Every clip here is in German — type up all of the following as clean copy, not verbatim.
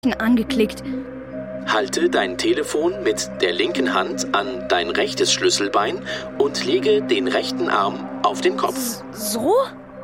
angeklickt. Halte dein Telefon mit der linken Hand an dein rechtes Schlüsselbein und lege den rechten Arm auf den Kopf. So?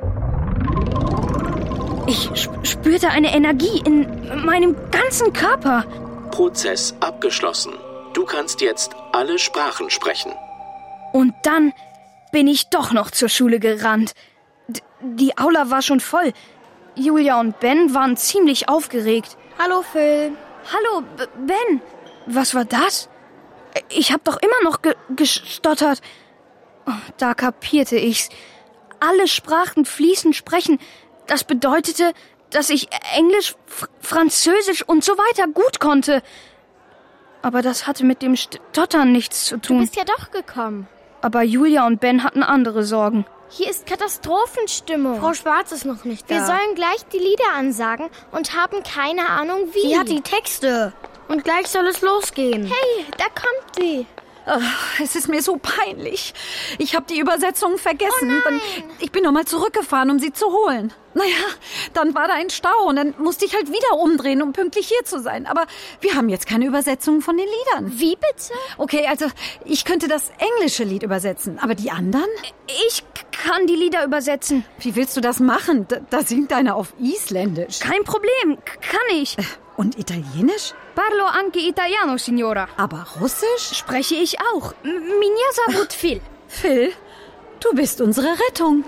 Ich spürte eine Energie in meinem ganzen Körper. Prozess abgeschlossen. Du kannst jetzt alle Sprachen sprechen. Und dann bin ich doch noch zur Schule gerannt. Die Aula war schon voll. Julia und Ben waren ziemlich aufgeregt. Hallo, Phil. Hallo, Ben. Was war das? Ich hab doch immer noch gestottert. Oh, da kapierte ich's. Alle Sprachen fließend sprechen. Das bedeutete, dass ich Englisch, Französisch und so weiter gut konnte. Aber das hatte mit dem Stottern nichts zu tun. Du bist ja doch gekommen. Aber Julia und Ben hatten andere Sorgen. Hier ist Katastrophenstimmung. Frau Schwarz ist noch nicht da. Wir sollen gleich die Lieder ansagen und haben keine Ahnung wie. Sie hat die Texte. Und gleich soll es losgehen. Hey, da kommt sie. Es ist mir so peinlich. Ich habe die Übersetzung vergessen. Oh nein. Ich bin nochmal zurückgefahren, um sie zu holen. Naja, dann war da ein Stau und dann musste ich halt wieder umdrehen, um pünktlich hier zu sein. Aber wir haben jetzt keine Übersetzung von den Liedern. Wie bitte? Okay, also ich könnte das englische Lied übersetzen, aber die anderen? Ich kann die Lieder übersetzen. Wie willst du das machen? Da singt einer auf Isländisch. Kein Problem, kann ich. Und Italienisch? Parlo anche italiano, signora. Aber Russisch? Spreche ich auch. Меня зовут Phil. Phil, du bist unsere Rettung.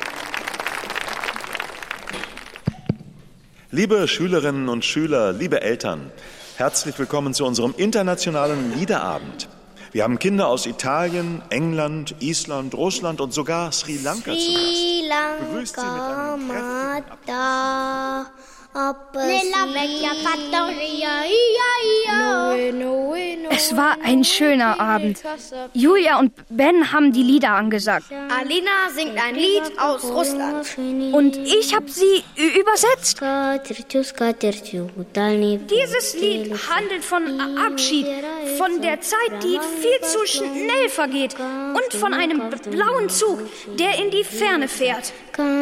Liebe Schülerinnen und Schüler, liebe Eltern, herzlich willkommen zu unserem internationalen Liederabend. Wir haben Kinder aus Italien, England, Island, Russland und sogar Sri Lanka zu Gast. Begrüßt sie mit einem kräftigen Applaus. Es war ein schöner Abend. Julia und Ben haben die Lieder angesagt. Alina singt ein Lied aus Russland. Und ich habe sie übersetzt. Dieses Lied handelt von Abschied, von der Zeit, die viel zu schnell vergeht und von einem blauen Zug, der in die Ferne fährt.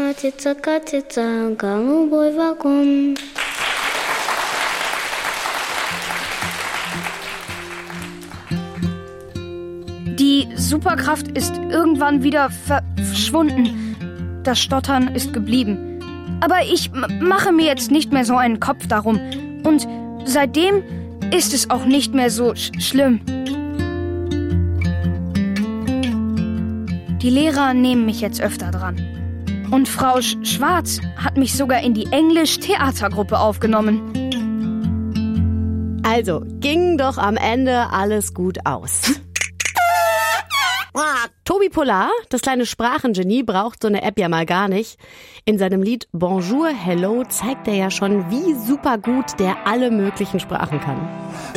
Die Superkraft ist irgendwann wieder verschwunden. Das Stottern ist geblieben. Aber ich mache mir jetzt nicht mehr so einen Kopf darum. Und seitdem ist es auch nicht mehr so schlimm. Die Lehrer nehmen mich jetzt öfter dran. Und Frau Schwarz hat mich sogar in die Englisch-Theatergruppe aufgenommen. Also, ging doch am Ende alles gut aus. Tobi Polar, das kleine Sprachengenie, braucht so eine App ja mal gar nicht. In seinem Lied Bonjour, Hello zeigt er ja schon, wie super gut der alle möglichen Sprachen kann.